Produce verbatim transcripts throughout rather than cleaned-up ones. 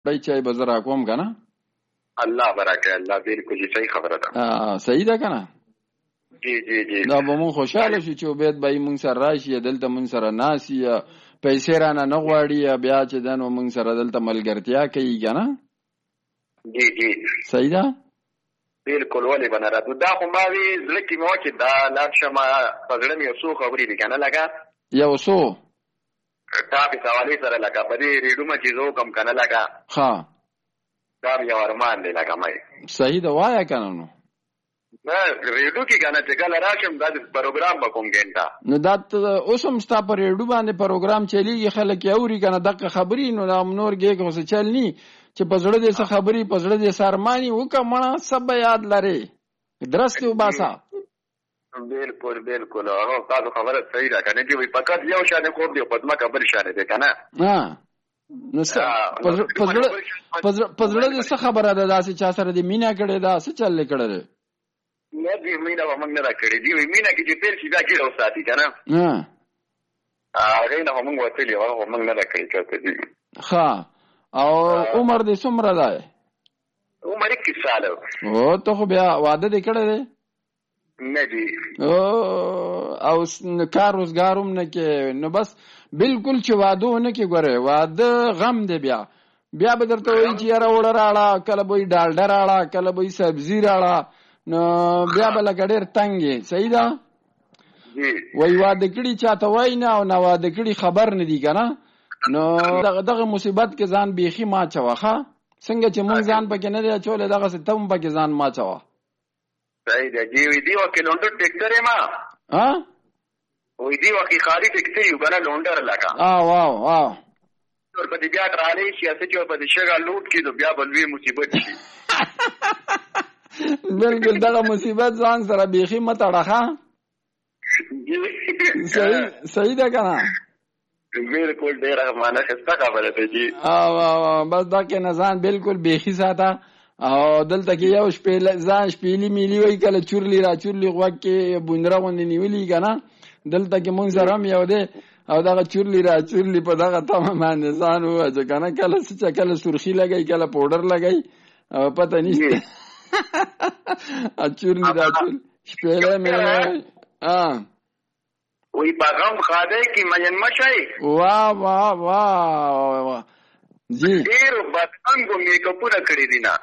پای چای بزرا کوم کنه الله برکه الله بالکل صحیح خبره ده صحیح ده کنه جی جی جی دا به مون خوشاله شو چې عبید بای مونږ سره راشي دلته مونږ سره ناسي پیسې رانه نه غواړي بیا چې دنو مونږ سره دلته ملګرتیا کوي کنه جی جی صحیح ده بالکل ولی بنراتو دا خو ما وی زلکی مو چې دا لاټ شمه پزړه مې وسو خبرې دي کنه لگا یو سو دا په سوالي سره لگا په دې ریډو ما چیزو کم کنه لگا ها دا یو ارمان دی لگا مې صحیح ده وایا کنه نو نه ریډو کې کنه چې کله راشم دا پروګرام به کوم ګنټا نو دا اوسم ستا پر ریډو باندې پروګرام چلیږي خلک یوري کنه دغه خبرې نو دا نور کې کوم څه چلني چې پزړه دې څه خبرې پزړه دې سرمانی وکمنه سب یاد لري درسته وباسا بالکل بالکل هغه تاسو خبره صحیح ده کنه چې وي فقط یو شانه کوم دی پدما قبل شانه ده کنه ها نو پزړه پزړه دې څه خبره ده داسې چا سره دې مینا کړي دا څه چل کړي نه دې مینا ومنګ نه کړی دی مینا کې چې تیر شي دا کې اوساتي کنه ها هغه نه ومنګ وتلی هغه ومنګ نه کړی چاته دی ها او عمر دې څومره ده عمر کې ساله او ته خو بیا واده دې کړی دی نه دی او او کار روزګاروم نه کې نو بس بالکل چې واده نه کې ګوره واده غم دی بیا بیا به درته وایي چې یاره وړه راړه کله به یې ډالډه راړه کله به یې سبزي راړه نو بیا به لکه ډېر تنګ یې صحیح ده وایي واده کړي چاته وایي نه او نه واده کړي خبر نه دي که نه نو دغه مصیبت کې ځان بیخي ما چوه ښه څنګه چې مونږ ځان پکې نه دی اچولی دغسې ته هم پکې ځان ما چوه صحیح ده جی وی دی وکه لونډر ټیکټر یې ما ها وی دی وکه خالی ټیکټر یو کنه لونډر لگا اه واو واو ور په دې بیا ټرالې شي اسه چې په دې شګه لوټ کیدو بیا بلوي مصیبت شي بالکل دغه مصیبت ځان سره بیخي متړه صحیح صحیح ده کنه بالکل ډیر معنی خسته خبره ده جی او بس دا کې نه ځان بالکل بیخي ساته او دلته کې یو شپې ځان شپېلی میلی وای کله چورلی را چورلی غوږ کې بوندره غوندې نیولي که نه دلته کې مونږ سره هم یو دی او دغه چورلی را چورلی په دغه تمه باندې ځان وواچه که نه کله څه کله سرخي لګی کله پوډر لګی او پته نشته چورلی را چورلی شپېلی مې وی باغم خاده کی مجن مشای واه واه واه جی ډیرو بدرنګو میکاپونه کړی دي نه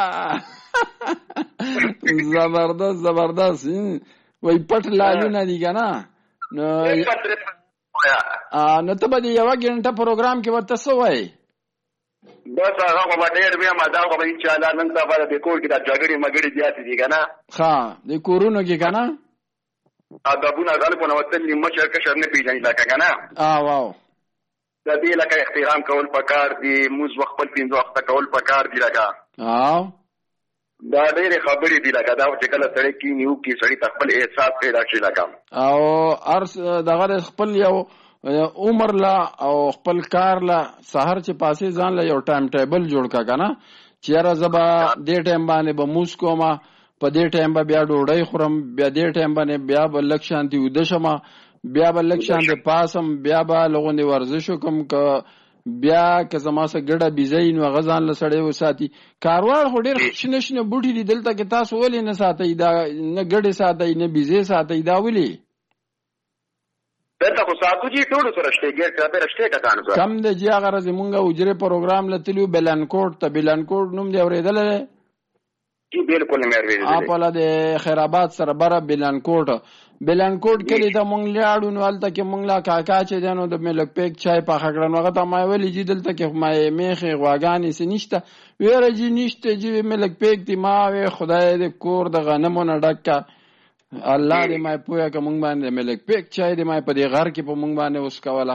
زبردست زبردست وای پټ لالونه دي که نه نو نو ته به د یوه ګنټه پروګرام کې ورته څه وایې بس هغه خو به ډېر بیا مزه خو به انشاءالله نن سبا د کور کې دا جګړې مګړې زیاتې دي که نه ښه د کورونو کې که نه ادبونه غالبونه وتلي مشر کشر نه پېژني لکه که نه واو د دې لکه احترام کول پکار دي موز وخت خپل پنځه وخته کول پکار دي لکه او دا ډېرې خبرې دي لکه دا چې کله سړی کښېني وکړي سړي ته خپل احساس پیدا شي لکه او هر دغه خپل یو عمر لا او خپل کار لا سهار چې پاسې ځان له یو ټایم ټیبل جوړ کا که نه چې یاره زه به دې ټایم باندې به موز کومه په دې ټایم به بیا ډوډۍ خورم بیا دې ټایم باندې بیا به لږ شانتي ویده شمه بیا به لږ شانتې پاسم بیا به لغوندې ورزش وکړم که بیا که زما څه ګډه بیزۍ نو هغه ځان له سړی وساتي کاروان خو ډېر شنه شنه بوټي دي دلته کې تاسو ولې نه ساتئ دا نه ګډې ساتئ نه بیزې ساتئ دا ولې دلته خو ساتو جي ټولو سره شته ګیر سره شته کسانو سره کم دی جي هغه ورځې مونږ حجرې پروګرام له تللي وو بلنکوټ ته بلنکوټ نوم دی اورېدلی دی جی بالکل مې اورېدلی اپله د خیر آباد سره بره بلنکوټ بلنکوټ کلي ته مونږ لاړو نو هلته کې مونږ لا کاکا چې دی نو د ملک پیک چای پاخه کړه نو هغه ته ما ویلي جي دلته کې میخې غواګانې څه نشته ویره جي نشته جي ملک پیک دي ما وی خدای دې کور د غنمو نه ډک که الله دې ما پوهه که مونږ باندې ملک پیک چای دې ما په دې غر کې په مونږ باندې اوس کوله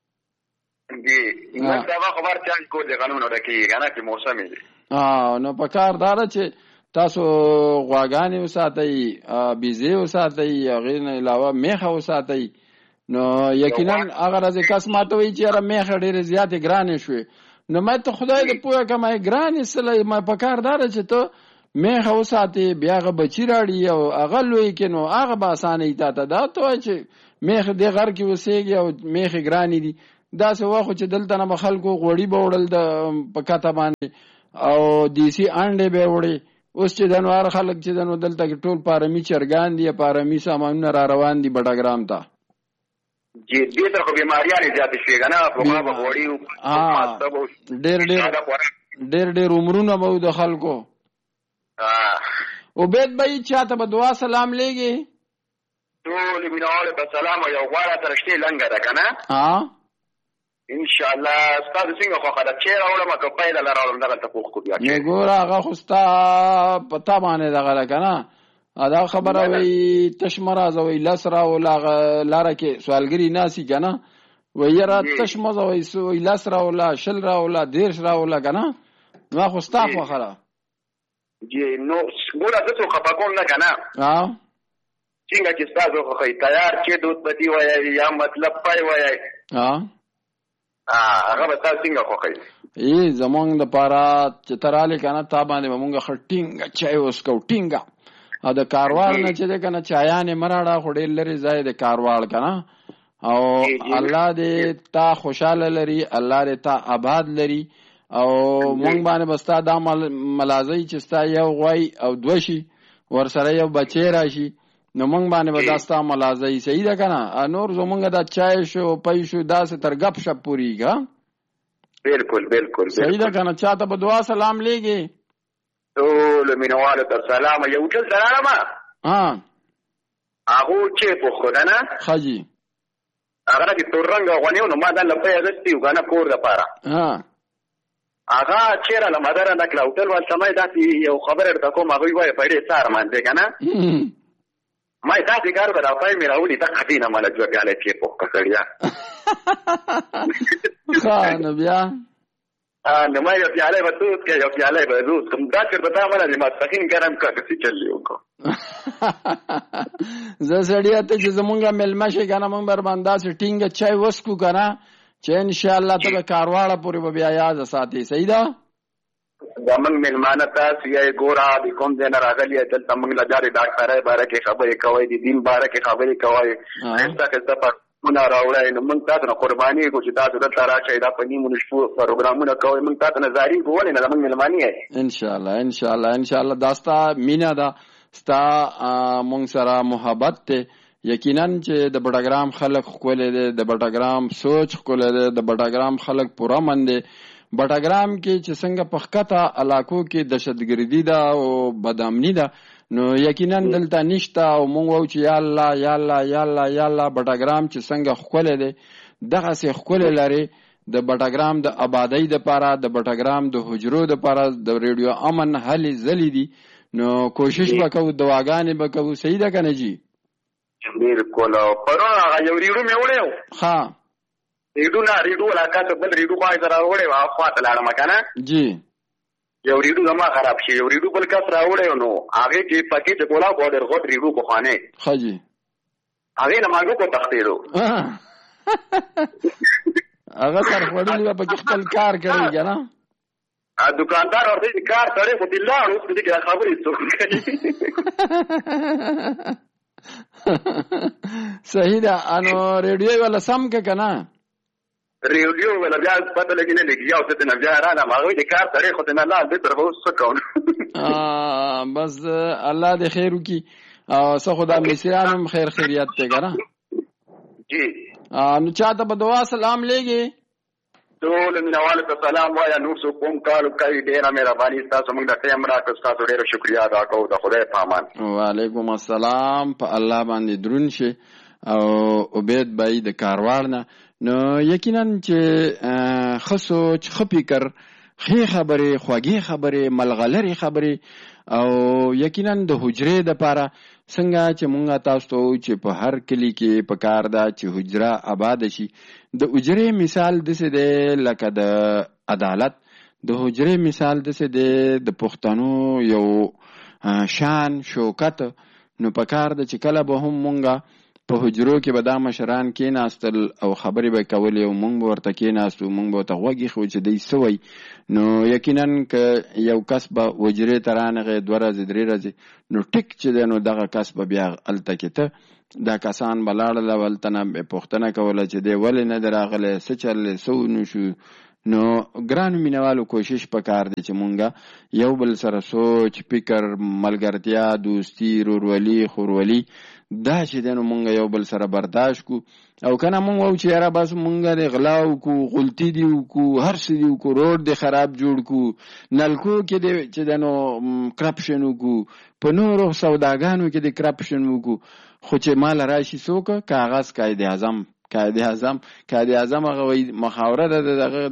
جی نن سبا خبر چا کور د غنمو نه ډکېږي که نه چې موسم دی نو په کار دا ده چې تاسو غواګانې وساتئ بیزې وساتئ هغې نه علاوه میخه وساتئ نو یقینا هغه ورځې کس ماته وایي چې یاره میخه ډېرې زیاتې ګرانې شوې نو ما ته خدای دې پوهه که ما ګرانې سله ما په کار دا ده چې ته میخه وساتې بیا هغه بچي راړي او هغه لوی کې نو هغه به اسانه وي تا ته دا ته وایي چې میخه دې غر کې اوسېږي او میخې ګرانې دي داسې وخت چې دلته نه به خلکو غوړي به وړل د په کته باندې او دیسي انډې به وړي. اوس چې د نوار خلک چې د نو دلته کې ټول پارمي چرګان دي پارمي سامانونه را روان دي بټګرام ته. جی دې تر خو بیماریانې زیاتې شوې که نه پخوا به غوړي ډېر ډېر ډېر ډېر عمرونه به و د خلکو. عبید بھائی چاته به دعا سلام لېږې؟ ټولې مینهوالو ته سلام او یو غوړه ترشتې لنګه ده که نه انشاءالله. ستاسو څنګه خوښه ده چې راوړم که پیله له راوړم دغلته پوښ کو بیا نه ګوره هغه خو ستا په تا باندې دغه ده که نه دا خبره وایي تش مه راځه وایي لس راوله هغه لاره کې سوالګري ناسي که نه وایي یاره تش مه ځه وایي لس راوله شل راوله دېرش راوله که نه نو خو ستا خوښه ده. جی نو ګوره زه څوک خفه کوم نه که نه څنګه چې ستاسو خوښوي تیار چې دود پتی وایي یا مطلب پای وایي هغه به تاسو څنګه خوښوي؟ ای زمونږ دپاره چې ته رالې که نه تا باندې به مونږ ښه ټینګه چای وڅکو ټینګه او د کاروال نه چې دی که نه چایانې مه راړه خو ډېر لرې ځای د کاروال که نه او الله دې تا خوشحاله لري الله دې تا آباد لري او مونږ باندې به ستا دا ملازۍ چې ستا یو غوی او دوه شي ورسره یو بچی راشي نو مونږ باندې به دا ستا ملازۍ صحیح ده که نه نور زمونږ دا چای شو پی شو داسې تر گپ شپ پورېږي. بلکل بلکل صحیح ده که نه چاته به دعا سلام لېږې؟ ټولو مینهوالو ته سلام. یو چل سلامه هغو چې پوښتو ده نه ښه جي هغه د تور رنګه غونې و نو ما دا لپی اغوستي و که نه کور دپاره هغه چېره له مدره نه کړه هوټل وال سمای داسې یو خبره درته کوم هغوی وایي په ډېر څه ارمان دی که نه ما یې داسې کار به دا پای مې راولي ته خطي نه مله جوه بیالی چې پوښته سړیا ښه نو بیا نو ما یو پیالی به توت که یو پیالی به روز کم دا چېرته تا مله د ماسپښین ګرم که کسي چلې وکړو زه سړیا ته چې زمونږ مېلمه شي که نه مونږ به باندې داسې ټینګه چای وڅکو که نه چې انشاءالله ته به کارواړه پورې به بیا یاد ساتې صحیح ده. زمونږ مېلمانه تاسو یې ګوره د کوم ځای نه راغلي دلته مونږ له دا د ډاکټرۍ باره کې خبرې کوئ د دین باره کې خبرې کوئ ښایسته ښایسته پړونه راوړئ نو مونږ تاسو نه قربانېږو چې تاسو دلته راشئ دا په نیمو شپو پروګرامونه کوئ مونږ تاسو نه زارېږو ولې نه زمونږ مېلماني یې انشاءالله انشاءالله انشاءالله دا ستا مینه ده ستا مونږ سره محبت دی یقینا چې د بټګرام خلک ښکلی دی د بټګرام سوچ ښکلی دی د بټګرام خلک پوره من دی. بټګرام کې چې څنګه په ښکته علاقو کې دهشتګردي ده او بدامني ده نو یقینا دلته نشته او مونږ وایو چې یا الله یا الله یا الله یا الله بټګرام چې څنګه ښکلی دی دغسې ښکلی لري د بټګرام د آبادۍ دپاره د بټګرام د حجرو دپاره د ریډیو امن هلې ځلې دي نو کوشش به کوو دواګانې به کوو صحیح ده که نه جي؟ بلکل پرون هغه یو ریډو مې وړی و ښه ریډو نه ریډو علاقه ته بل ریډو خوا یې ته راوړی و هغه خوا ته لاړم که نه جي یو ریډو زما خراب شي یو ریډو بل کس راوړی و نو هغې کې پکې چې کولا خو ډېر غټ ریډو پخوانی ښه جي هغې نه مالګو په تښتېدو هغه سر خوړلي به پکې خپل کار کړی که نه دکاندار ورته چې کار سړی خو دې لاړ اوس په دې کې دا خبرې څوک کوي صحیح ده انو ریډیو والا سم که که نه ریډیو والا بیا پته لګي نه لګي او ته نه بیا رانه هغوی د کار سړی خو دې نه لاړ دې تر به اوس څه کوم بس الله دې خیر وکړي او څه خو دا مصریان هم خیر خیریت دی که نه جی نو چاته به دعا سلام لېږې؟ ټولو مینهوالو ته سلام وایه نور څوک کوم کار کوي ډېره مهرباني ستاسو موږ ته ټایم راکړو ستاسو ډېره شکریا ادا کوو د خدای په امان. وعلیکم السلام په الله باندې دروند شي او عبید بھائی د کاروان نه نو یقینا چې ښه سوچ ښه فکر ښې خبرې خوږې خبرې ملغلرې خبرې او یقینا د حجرې دپاره څنګه چې مونږ تاسو ته وایو چې په هر کلي کې پکار ده چې حجره آباده شي د حجرې مثال داسې دی لکه د عدالت د حجرې مثال داسې دی د پښتنو یو شان شوکت نو پکار ده چې کله به هم مونږه په حجرو کې به دا مشران کېناستل او خبرې به کولې او مونږ به ورته کېناستو مونږ به ورته غوږ ایښو چې دی څه وایي نو یقینا که یو کس به حجرې ته رانغی دوه ورځې درې ورځې نو ټیک چې دی نو دغه کس به بیا هلته کې ته دا کسان بلاړل ولته نه پوښتنه کوله چې دی ولې نه دی راغلی څه چل څه ونشو. نو ګرانو مینوالو کوشش پکار دی چې مونږه یو بل سره سوچ فکر ملګرتیا دوستی رورولي خورولي دا چې دی نو مونږ یو بل سره برداشت کو او کنه مونږ وو چې یاره بس مونږ د غلا وکړو غلطي دي وکړو هر څه دي وکړو روډ دی خراب جوړ کړو نلکو کې دی چې دی نو کرپشن وکړو په نورو سوداګانو کې د کرپشن وکړو خو چې مال راشي څوک کاغذ قائد اعظم قائد اعظم قائد اعظم هغه وی محاوره ده دغه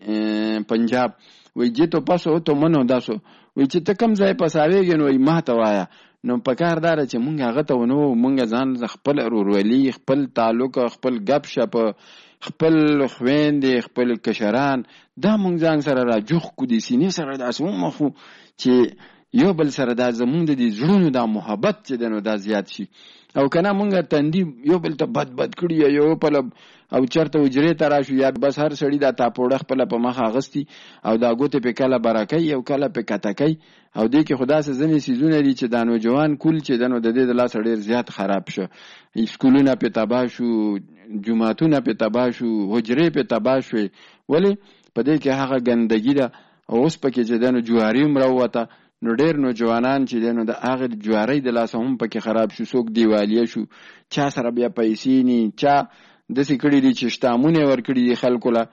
د پنجاب وی چې تو پاسو ته منو داسو وی چې ته کم ځای پساویږي نو ما ته وایا. نو پکار دار چې مونږ هغه ته ونو مونږ ځان خپل رورولي خپل تعلق خپل غب شپ خپل خويندې خپل کشران دا مونږ ځان سره را جوخ کو دي سینې سره داسو مخو چې یو بل سره دا زمونږ د زړونو دا محبت چې دنو دا زیات شي او کنه مونږه تندی یو بل ته بد بد کړی یو په او چرته وجرې ته راشو یا بس هر سړی دا تاپوړه خپل په مخ اغستی او دا ګوته په کله برکای او کله په کتکای او دې کې خدا سره ځنې سيزونه دي چې د نوجوان کول چې دنو د دې د لاس ډیر زیات خراب شو. سکولونه په تباہ شو جمعهتونه په تباہ شو حجرې په تباہ شو ولی په دې کې هغه ګندګی ده او اوس پکې چې دنو جواری مروته نو ډیر نوجوانان چې دنو د هغه جواری د لاس هم پکې خراب شو څوک دیوالیه شو چا سره بیا پیسې ني چا د سکړی دي چې شتامونه ور کړی دي خلکو لا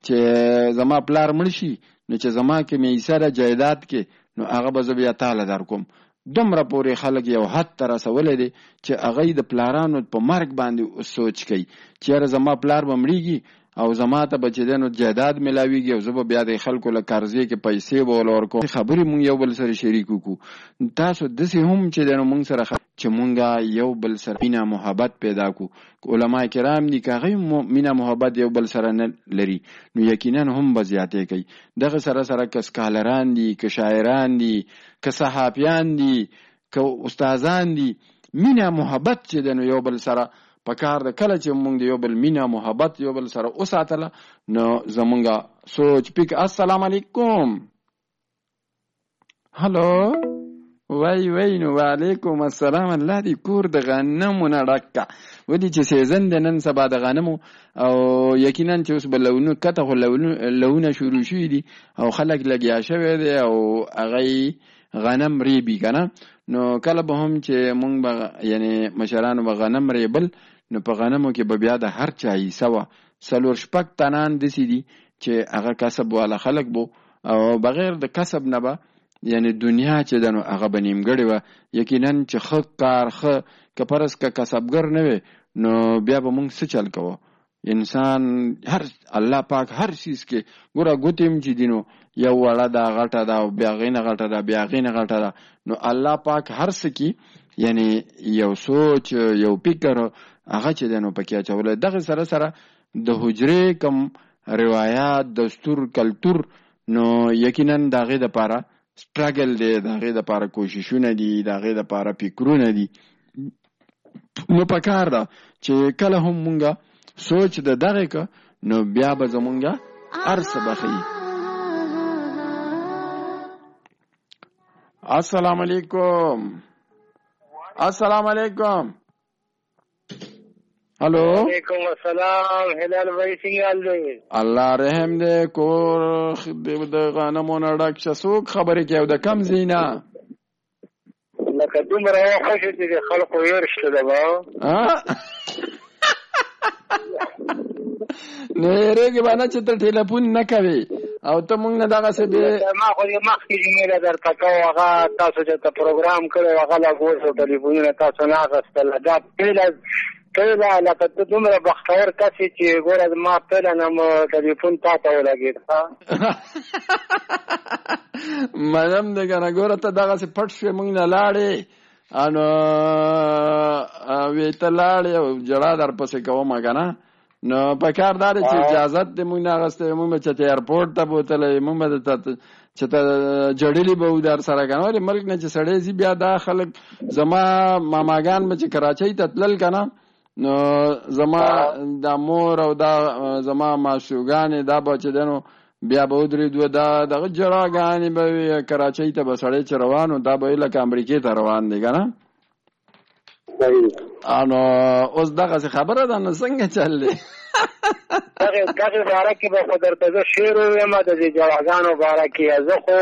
چې زما پلار مرشي نو چې زما کې مې سره جایداد کې نو هغه به بیا تعالی در کوم دومره پورې خلک یو حد تر رسول دي چې هغه د پلارانو په مرګ باندې سوچ کوي چې زما پلار بمړيږي او زما ته بچیدنو جایداد ملاویږي او زه بیا د خلکو له قرضې کې پیسې بول ورکو خبرې مونږ یو بل سره شریک وکړو. تاسو د سه هم چې د مونږ سره چې مونږه یو بل سره مینا محبت پیدا کو علماء کرام دي کاغه مینا محبت یو بل سره نه لري نو یقینا هم بزیاتې کوي. دغه سره سره کس کالران دي که شاعران دي که صحافیان دي که استادان دي مینا محبت چې د یو بل سره پکار ده کله چې مونږ د یو بل مینا محبت یو بل سره اوساتله نو زمونږه سوچ پک. السلام علیکم. هلو وای وای نو وعلیکم السلام. الله دې کور د غنمو نه ډکه ودی چې سیزن د نن سبا د غنمو او یقینا چې اوس بلونو کته لونو لونه شروع شوې دي او خلک لګیا شوی دی او هغه غنم ریبي کنه نو کله به هم چې مونږ به یعنی مشرانو به غنم ریبل نو په غنمو کې به بیا د هر چا حصہ سلور شپږ تنان دسی دي چې هغه کسب والا خلک بو او بغیر د کسب نه به یعنی دنیا چې دنو هغه بنیمګړی و یقینا چې خ کار خ کپرس کا کسبګر نه وي نو بیا به مونږ څه چل کوو. انسان هر الله پاک هر چیز کې ګوره ګوتیم چې دینو یو وړه دا غټه دا بیا غینه غټه دا بیا غینه غټه دا نو الله پاک هر څه کې یعنی یو سوچ یو فکر هغه چې دنو پکې چول دغه سره سره د حجرې کم روایت دستور کلچر نو یقینا دغه د پاره سټرګل دی دغه د پاره کوششونه دي دغه د پاره فکرونه دي نو پکار دا چې کله هم مونږه سوچ د دغه ک نو بیا به زمونږه ارس بخي. السلام علیکم. السلام علیکم. هلو وعلیکم السلام. هلال بھائی څنګه حال دی؟ الله رحم دې کور د غنمونو ډک شسوک خبرې کې او د کم زینا لکه دومره خوښ دي خلکو ورشته ده با نه رېګ باندې چې ته ټلیفون نه کوي او ته مونږ نه دغه څه به ما خو دې مخکې جمله درته کوم هغه تاسو چې پروګرام کړو هغه لا ګورو ټلیفونونه تاسو نه غوښتل دا پیله پیله لکه ته دومره بختور کسې چې ګوره ما پیله نه مو ټلیفون تا ته ولګېد منم دی که نه ګوره ته دغسې پټ شوې مونږ نه لاړې نو وې ته لاړې او جړا در پسې کومه که نه نو پکار دا دی چې اجازت دې مونږ نه اخیستی مونږ به چېرته ایرپورټ ته بوتلی مونږ به درته چې ته جړلي به وو در سره که نه ولې ملک نه چې سړی ځي بیا دا خلک زما ماماګان به چې کراچۍ ته تلل که نه نو زما دا مور او دا زما ماشوګانې دا به چې دی نو بیا به ودرېدو دا دغه جړاګانې به وي کراچۍ ته به سړی چې روان و دا به یې لکه امریکې ته روان دی که نه انو اوس دغه خبره ده نو څنګه چل دی دغه دغه باره کې به خو درته زه شعر ووایم د دې جواګانو باره کې زه خو